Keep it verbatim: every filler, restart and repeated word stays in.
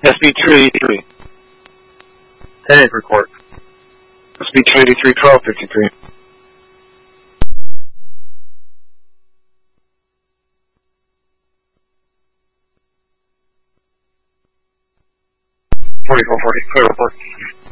S B two eighty-three. ten eight report. S B two eighty-three, twelve fifty-three. forty-four forty, clear report.